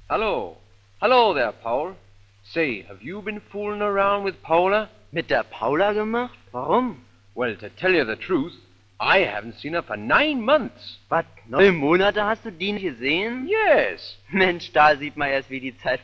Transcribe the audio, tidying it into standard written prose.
Hallo. Hello there, Paul. Say, have you been fooling around with Paula? Mit der Paula gemacht? Warum? Well, to tell you the truth, I haven't seen her for 9 months. Was, 9 Monate hast du die nicht gesehen? Yes. Mensch, da sieht man erst, wie die Zeit